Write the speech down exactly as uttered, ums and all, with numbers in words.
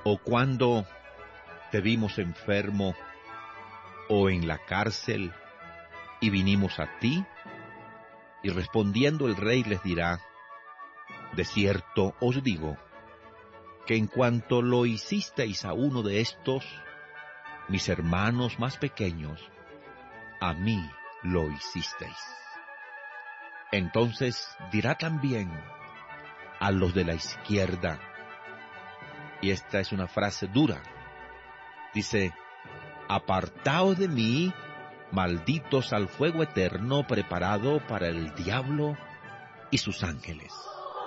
¿O cuando te vimos enfermo o en la cárcel y vinimos a ti? Y respondiendo el rey les dirá: de cierto os digo, que en cuanto lo hicisteis a uno de estos, mis hermanos más pequeños, a mí lo hicisteis. Entonces dirá también a los de la izquierda, y esta es una frase dura, dice: apartaos de mí, malditos, al fuego eterno preparado para el diablo y sus ángeles.